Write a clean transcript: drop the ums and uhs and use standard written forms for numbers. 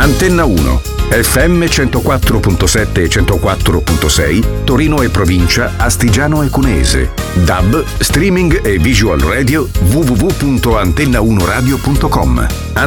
Antenna 1, FM 104.7 e 104.6, Torino e provincia, Astigiano e Cuneese. DAB, streaming e visual radio www.antenna1radio.com.